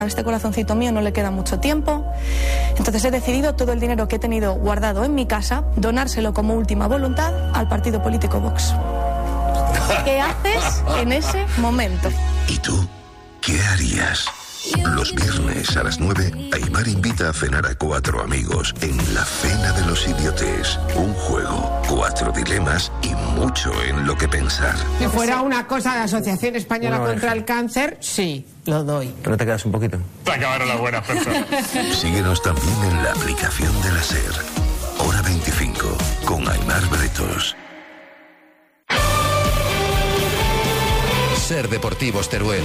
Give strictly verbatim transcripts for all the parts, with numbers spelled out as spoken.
A este corazoncito mío no le queda mucho tiempo, entonces he decidido todo el dinero que he tenido guardado en mi casa, donárselo como última voluntad al partido político Vox. ¿Qué haces en ese momento? ¿Y tú qué harías? Los viernes a las nueve, Aimar invita a cenar a cuatro amigos en La Cena de los Idiotes. Un juego, cuatro dilemas y mucho en lo que pensar. Si fuera una cosa de la Asociación Española Una contra oreja. el Cáncer, sí, lo doy. Pero te quedas un poquito. Se acabaron las buenas personas. Síguenos también en la aplicación de la SER. Hora veinticinco, con Aimar Bretos. SER Deportivos Teruel.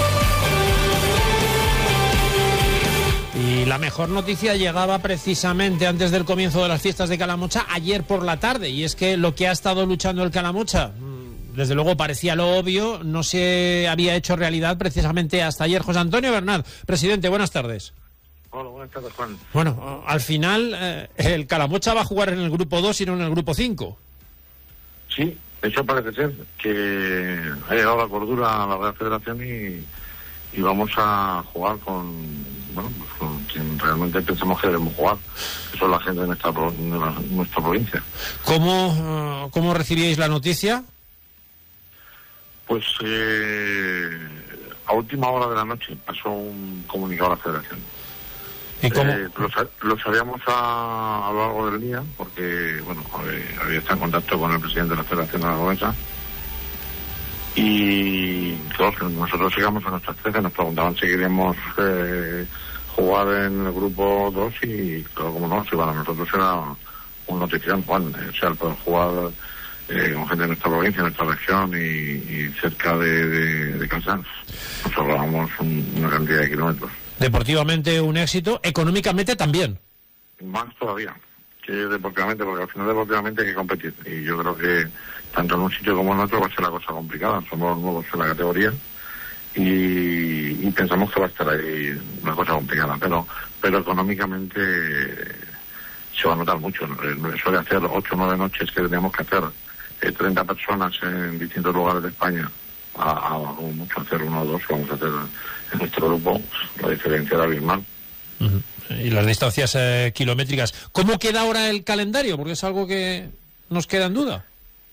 Y la mejor noticia llegaba precisamente antes del comienzo de las fiestas de Calamocha, ayer por la tarde, y es que lo que ha estado luchando el Calamocha, desde luego parecía lo obvio, no se había hecho realidad precisamente hasta ayer. José Antonio Bernat, presidente, buenas tardes. Hola, buenas tardes, Juan. Bueno, al final eh, el Calamocha va a jugar en el grupo dos y no en el grupo cinco. Sí, de hecho parece ser que ha llegado la cordura a la Real Federación y, y vamos a jugar con, bueno, pues con quien realmente pensamos que debemos jugar, que son la gente de nuestra, pro- de la- nuestra provincia. ¿Cómo, eh, ¿Cómo recibíais la noticia? Pues eh, a última hora de la noche pasó un comunicado a la Federación. ¿Y cómo? Eh, lo, sa- lo sabíamos a, a lo largo del día, porque, bueno, había, había estado en contacto con el presidente de la Federación Aragonesa. Y claro, nosotros llegamos a nuestras trece, nos preguntaban si queríamos eh, jugar en el grupo dos y, claro, como no, si para nosotros era un notición, Juan, eh, o sea, el poder jugar eh, con gente de nuestra provincia, de nuestra región y, y cerca de, de, de casa, nos ahorrábamos un, una cantidad de kilómetros. Deportivamente un éxito, económicamente también. Más todavía que deportivamente, porque al final deportivamente hay que competir y yo creo que tanto en un sitio como en otro va a ser la cosa complicada. Somos nuevos en la categoría y, y pensamos que va a estar ahí una cosa complicada, pero pero económicamente se va a notar mucho. Eso de hacer ocho o nueve noches que teníamos que hacer eh, treinta personas en distintos lugares de España a, a, a mucho hacer uno o dos, vamos a hacer en nuestro grupo, la diferencia era abismal. Uh-huh. Y las distancias eh, kilométricas. ¿Cómo queda ahora el calendario? Porque es algo que nos queda en duda.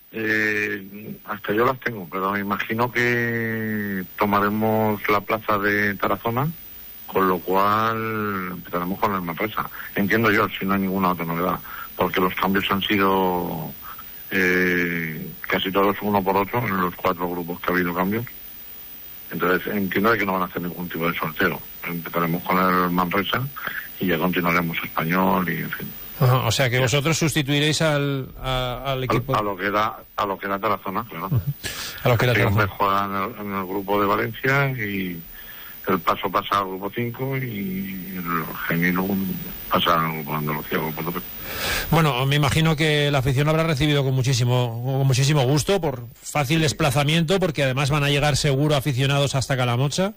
Eh, hasta yo las tengo, pero me imagino que tomaremos la plaza de Tarazona, con lo cual empezaremos con el Manresa. Entiendo yo, si no hay ninguna otra novedad, porque los cambios han sido eh, casi todos uno por otro en los cuatro grupos que ha habido cambios. Entonces entiendo que no van a hacer ningún tipo de sorteo. Empezaremos con el Manresa y ya continuaremos Español y en fin. Ajá, o sea que vosotros sustituiréis al, a, al equipo. A, a lo que da a lo que da Tarazona, claro. Uh-huh. A lo que da Tarazona. Tarazona. Juega en el, en el grupo de Valencia y el Paso pasa al grupo cinco y el Genilum pasa al grupo de Andalucía. Grupo de... Bueno, me imagino que la afición lo habrá recibido con muchísimo, con muchísimo gusto, por fácil desplazamiento, porque además van a llegar seguro aficionados hasta Calamocha.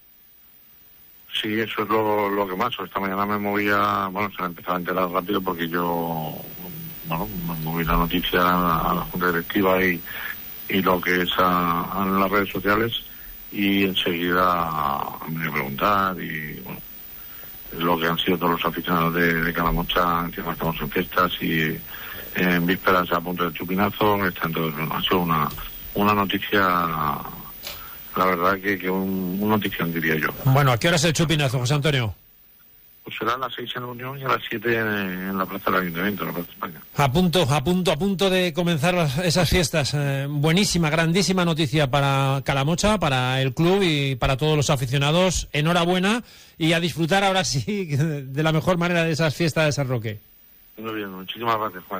Sí, eso es lo, lo que más. Esta mañana me movía, bueno, se me empezaba a enterar rápido porque yo, bueno, me moví la noticia a la, a la Junta Directiva y, y lo que es a, a las redes sociales y enseguida me voy a preguntar y, bueno, lo que han sido todos los aficionados de, de Calamocha, encima estamos en fiestas y en vísperas a punto del chupinazo, está, entonces, bueno, ha sido una, una noticia, la verdad que, que un, un notición, diría yo. Bueno, ¿a qué hora es el chupinazo, José Antonio? Pues será a las seis en la Unión y a las siete en, en la Plaza del Ayuntamiento, en la Plaza de España. A punto, a punto, a punto de comenzar las, esas fiestas. Eh, buenísima, grandísima noticia para Calamocha, para el club y para todos los aficionados. Enhorabuena y a disfrutar ahora sí de la mejor manera de esas fiestas de San Roque. Muy bien, muchísimas gracias, Juan.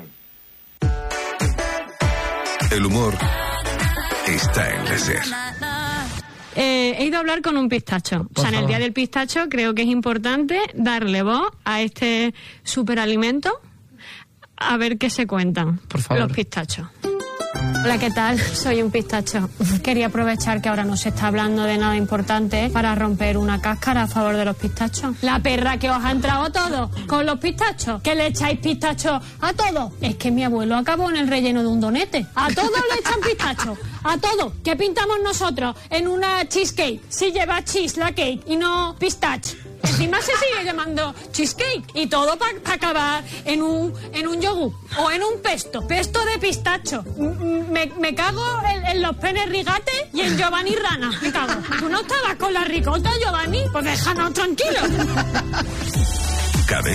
El humor está en la SER. Eh, he ido a hablar con un pistacho. Por o sea, en el favor. Día del Pistacho creo que es importante darle voz a este superalimento, a ver qué se cuentan Por favor. los pistachos. Hola, ¿qué tal? Soy un pistacho. Quería aprovechar que ahora no se está hablando de nada importante para romper una cáscara a favor de los pistachos. La perra que os ha entrado todo con los pistachos. ¿Que le echáis pistachos a todos? Es que mi abuelo acabó en el relleno de un donete. A todos le echan pistachos. a todo. ¿Qué pintamos nosotros en una cheesecake? Si lleva cheese la cake y no pistache. Encima se sigue llamando cheesecake y todo para pa acabar en un en un yogur o en un pesto, pesto de pistacho. Me, me cago en, en los penes rigates y en Giovanni Rana. Me cago. ¿Tú no estabas con la ricota, Giovanni? Pues déjanos tranquilos. Cadena